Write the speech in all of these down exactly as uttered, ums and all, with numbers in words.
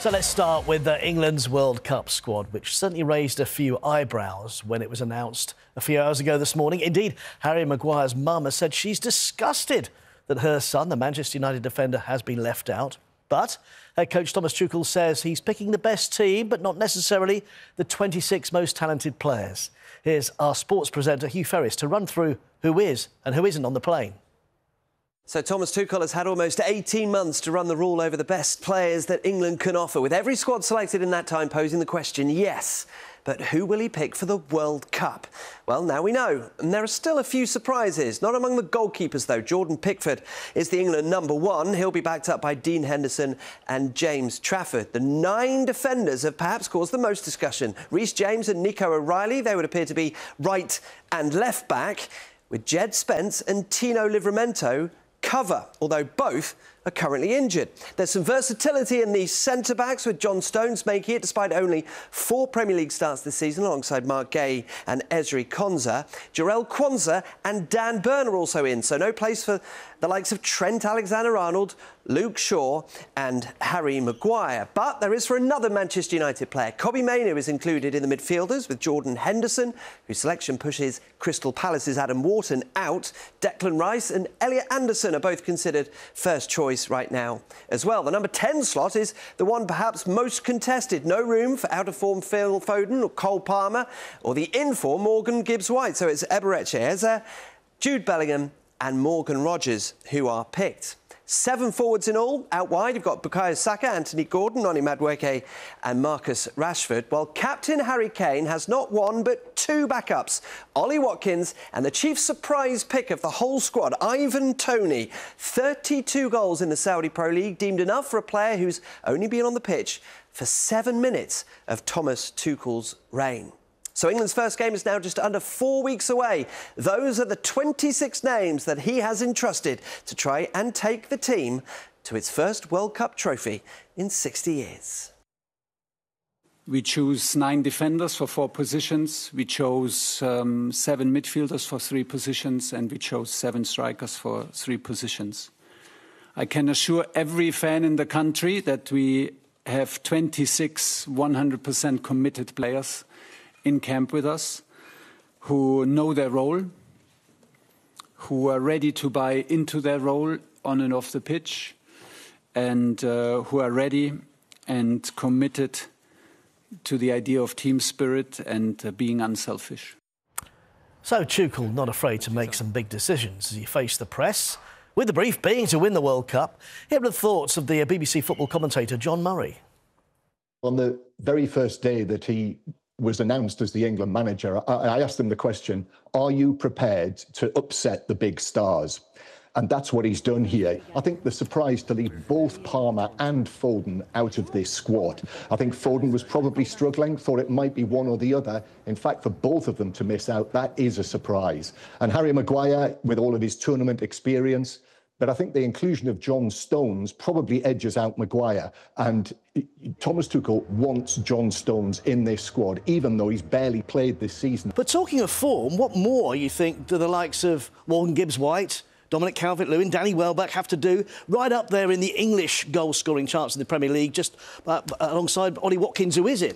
So let's start with uh, England's World Cup squad, which certainly raised a few eyebrows when it was announced a few hours ago this morning. Indeed, Harry Maguire's mum has said she's disgusted that her son, the Manchester United defender, has been left out. But head coach Thomas Tuchel says he's picking the best team, but not necessarily the twenty-six most talented players. Here's our sports presenter, Hugh Ferris, to run through who is and who isn't on the plane. So Thomas Tuchel has had almost eighteen months to run the rule over the best players that England can offer, with every squad selected in that time posing the question, yes, but who will he pick for the World Cup? Well, now we know, and there are still a few surprises. Not among the goalkeepers, though. Jordan Pickford is the England number one. He'll be backed up by Dean Henderson and James Trafford. The nine defenders have perhaps caused the most discussion. Reece James and Nico O'Reilly, they would appear to be right and left back, with Jed Spence and Tino Livramento cover, although both are currently injured. There's some versatility in these centre-backs, with John Stones making it despite only four Premier League starts this season alongside Mark Gay and Ezri Konsa. Jarell Quansah and Dan Burn are also in, so no place for the likes of Trent Alexander-Arnold, Luke Shaw and Harry Maguire. But there is for another Manchester United player. Kobbie Mainoo is included in the midfielders, with Jordan Henderson, whose selection pushes Crystal Palace's Adam Wharton out. Declan Rice and Elliot Anderson are both considered first choice right now as well. The number ten slot is the one perhaps most contested. No room for out-of-form Phil Foden or Cole Palmer, or the in-form Morgan Gibbs-White. So it's Eberechi Eze, Jude Bellingham and Morgan Rogers who are picked. Seven forwards in all. Out wide, you've got Bukayo Saka, Anthony Gordon, Noni Madueke and Marcus Rashford, while captain Harry Kane has not one but two backups, Ollie Watkins and the chief surprise pick of the whole squad, Ivan Toney. thirty-two goals in the Saudi Pro League, deemed enough for a player who's only been on the pitch for seven minutes of Thomas Tuchel's reign. So England's first game is now just under four weeks away. Those are the twenty-six names that he has entrusted to try and take the team to its first World Cup trophy in sixty years. We choose nine defenders for four positions. We chose um, seven midfielders for three positions, and we chose seven strikers for three positions. I can assure every fan in the country that we have twenty-six one hundred percent committed players in camp with us, who know their role, who are ready to buy into their role on and off the pitch, and uh, who are ready and committed to the idea of team spirit and uh, being unselfish. So Tuchel not afraid to make some big decisions as he faced the press, with the brief being to win the World Cup. Here are the thoughts of the B B C football commentator John Murray. On the very first day that he was announced as the England manager, I, I asked him the question, are you prepared to upset the big stars? And that's what he's done here. I think the surprise to leave both Palmer and Foden out of this squad. I think Foden was probably struggling, thought it might be one or the other. In fact, for both of them to miss out, that is a surprise. And Harry Maguire, with all of his tournament experience, but I think the inclusion of John Stones probably edges out Maguire. And Thomas Tuchel wants John Stones in this squad, even though he's barely played this season. But talking of form, what more, you think, do the likes of Morgan Gibbs-White, Dominic Calvert-Lewin, Danny Welbeck have to do, right up there in the English goal-scoring charts in the Premier League, just uh, alongside Ollie Watkins, who is in?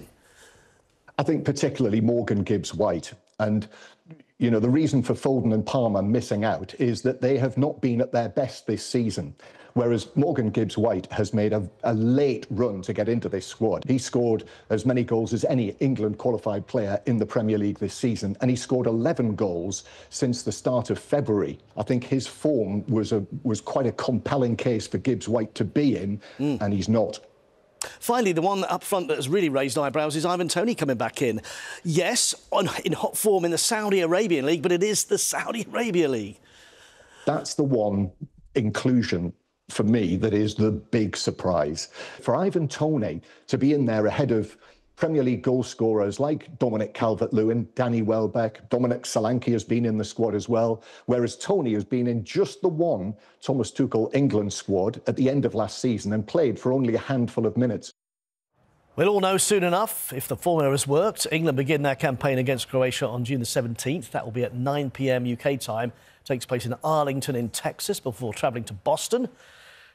I think particularly Morgan Gibbs-White. And you know, the reason for Foden and Palmer missing out is that they have not been at their best this season, whereas Morgan Gibbs-White has made a, a late run to get into this squad. He scored as many goals as any England qualified player in the Premier League this season, and he scored eleven goals since the start of February. I think his form was a was quite a compelling case for Gibbs-White to be in, mm. and he's not. Finally, the one up front that has really raised eyebrows is Ivan Toney coming back in. Yes, on, in hot form in the Saudi Arabian League, but it is the Saudi Arabia League. That's the one inclusion for me that is the big surprise. For Ivan Toney to be in there ahead of Premier League goal scorers like Dominic Calvert-Lewin, Danny Welbeck, Dominic Solanke has been in the squad as well, whereas Toney has been in just the one Thomas Tuchel England squad at the end of last season and played for only a handful of minutes. We'll all know soon enough if the formula has worked. England begin their campaign against Croatia on June the seventeenth. That will be at nine p m U K time. It takes place in Arlington in Texas before travelling to Boston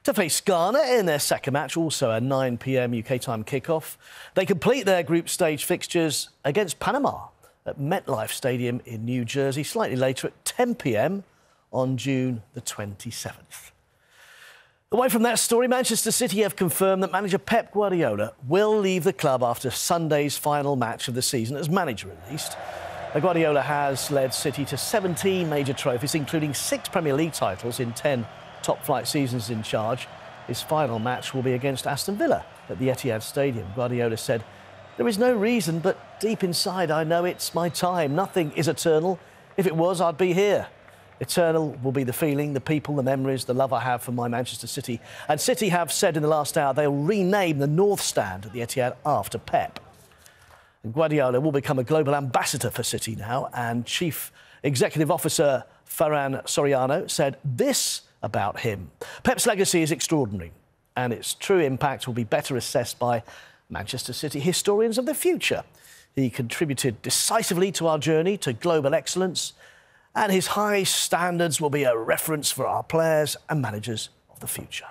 to face Ghana in their second match, also a nine p m U K time kickoff. They complete their group stage fixtures against Panama at MetLife Stadium in New Jersey, slightly later at ten p m on June the twenty-seventh. Away from that story, Manchester City have confirmed that manager Pep Guardiola will leave the club after Sunday's final match of the season, as manager at least. Guardiola has led City to seventeen major trophies, including six Premier League titles in ten top-flight seasons in charge. His final match will be against Aston Villa at the Etihad Stadium. Guardiola said, "There is no reason, but deep inside I know it's my time. Nothing is eternal. If it was, I'd be here. Eternal will be the feeling, the people, the memories, the love I have for my Manchester City." And City have said in the last hour they'll rename the North Stand at the Etihad after Pep. And Guardiola will become a global ambassador for City now, and Chief Executive Officer Ferran Soriano said this about him: "Pep's legacy is extraordinary, and its true impact will be better assessed by Manchester City historians of the future. He contributed decisively to our journey to global excellence, and his high standards will be a reference for our players and managers of the future."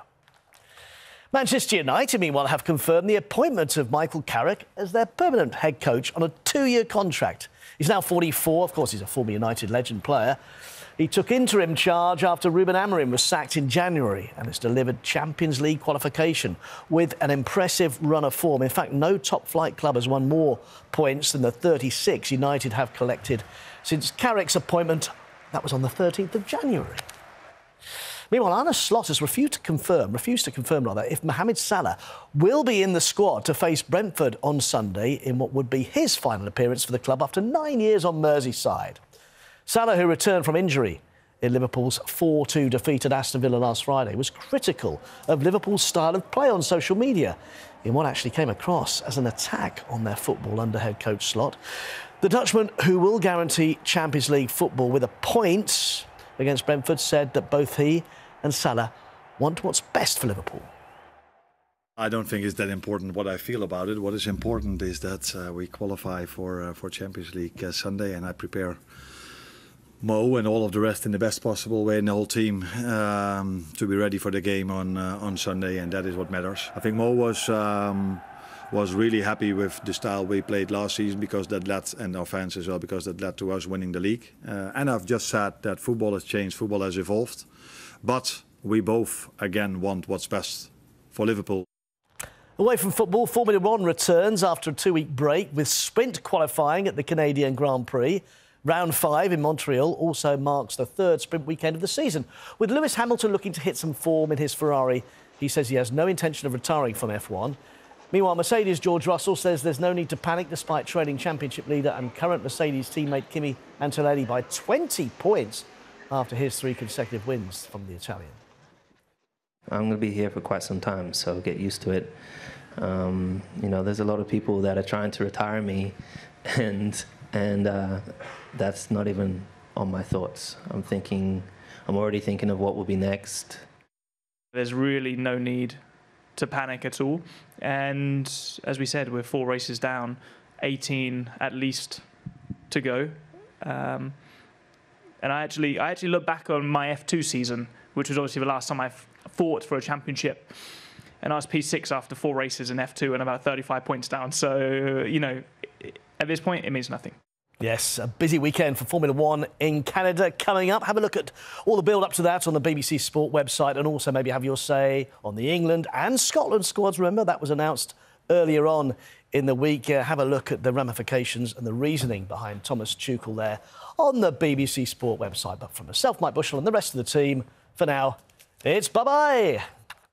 Manchester United, meanwhile, have confirmed the appointment of Michael Carrick as their permanent head coach on a two-year contract. He's now forty-four. Of course, he's a former United legend player. He took interim charge after Ruben Amorim was sacked in January and has delivered Champions League qualification with an impressive run of form. In fact, no top-flight club has won more points than the thirty-six United have collected since Carrick's appointment. That was on the thirteenth of January. Meanwhile, Arne Slot has refused to confirm, refused to confirm rather, if Mohamed Salah will be in the squad to face Brentford on Sunday in what would be his final appearance for the club after nine years on Merseyside. Salah, who returned from injury in Liverpool's four two defeat at Aston Villa last Friday, was critical of Liverpool's style of play on social media in what actually came across as an attack on their football under head coach Slot. The Dutchman, who will guarantee Champions League football with a point against Brentford, said that both he and Salah want what's best for Liverpool. I don't think it's that important what I feel about it. What is important is that uh, we qualify for uh, for Champions League uh, Sunday, and I prepare Mo and all of the rest in the best possible way, and the whole team um, to be ready for the game on uh, on Sunday, and that is what matters. I think Mo was um, was really happy with the style we played last season, because that led, and our fans as well, because that led to us winning the league. Uh, and I've just said that football has changed, football has evolved, but we both again want what's best for Liverpool. Away from football, Formula One returns after a two-week break with sprint qualifying at the Canadian Grand Prix. Round five in Montreal also marks the third sprint weekend of the season. With Lewis Hamilton looking to hit some form in his Ferrari, he says he has no intention of retiring from F one. Meanwhile, Mercedes' George Russell says there's no need to panic despite trailing championship leader and current Mercedes teammate Kimi Antonelli by twenty points after his three consecutive wins from the Italian. I'm going to be here for quite some time, so get used to it. Um, you know, there's a lot of people that are trying to retire me, and and uh, that's not even on my thoughts. I'm thinking, I'm already thinking of what will be next. There's really no need to panic at all. And as we said, we're four races down, eighteen at least to go. Um, and I actually, I actually look back on my F two season, which was obviously the last time I fought for a championship. And I was P six after four races in F two and about thirty-five points down. So, you know, at this point, it means nothing. Yes, a busy weekend for Formula One in Canada coming up. Have a look at all the build-up to that on the B B C Sport website, and also maybe have your say on the England and Scotland squads. Remember, that was announced earlier on in the week. Uh, have a look at the ramifications and the reasoning behind Thomas Tuchel there on the B B C Sport website. But from myself, Mike Bushell, and the rest of the team, for now, it's bye-bye.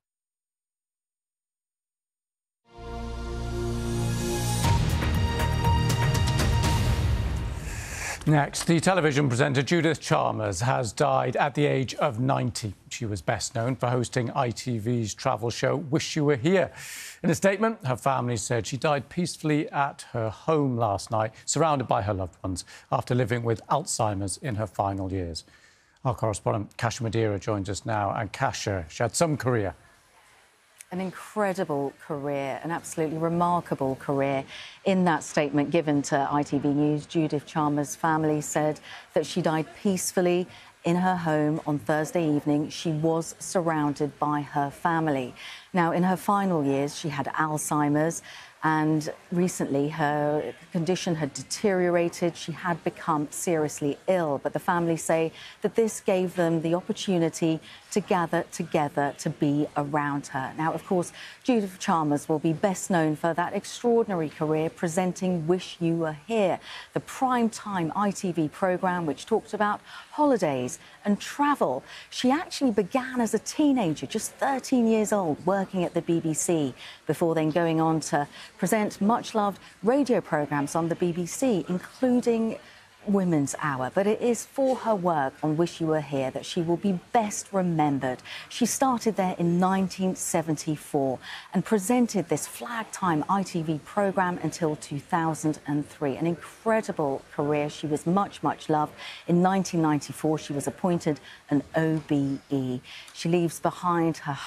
Next, the television presenter Judith Chalmers has died at the age of ninety. She was best known for hosting I T V's travel show Wish You Were Here. In a statement, her family said she died peacefully at her home last night, surrounded by her loved ones, after living with Alzheimer's in her final years. Our correspondent Kasia Madeira joins us now, and Kasia, she had some career. An incredible career, an absolutely remarkable career. In that statement given to I T V News, Judith Chalmers' family said that she died peacefully in her home on Thursday evening. She was surrounded by her family. Now, in her final years, she had Alzheimer's, and recently her condition had deteriorated. She had become seriously ill, but the family say that this gave them the opportunity to gather together to be around her. Now, of course, Judith Chalmers will be best known for that extraordinary career presenting Wish You Were Here, the prime-time I T V programme which talked about holidays and travel. She actually began as a teenager, just thirteen years old, working at the B B C, before then going on to present much-loved radio programmes on the B B C, including Women's Hour. But it is for her work on Wish You Were Here that she will be best remembered. She started there in nineteen seventy-four and presented this flag-time I T V programme until two thousand three. An incredible career. She was much, much loved. In nineteen ninety-four, she was appointed an O B E. She leaves behind her